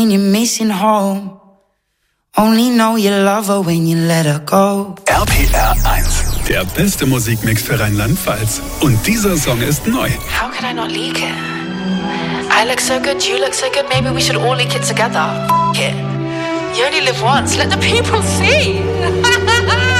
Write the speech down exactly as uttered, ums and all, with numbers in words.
You're missing home. Only know you love her when you let her go. R P R eins, der beste Musikmix für Rheinland-Pfalz. Und dieser Song ist neu. How could I not leak it? I look so good, you look so good, maybe we should all leak it together. F*** it. You only live once, let the people see.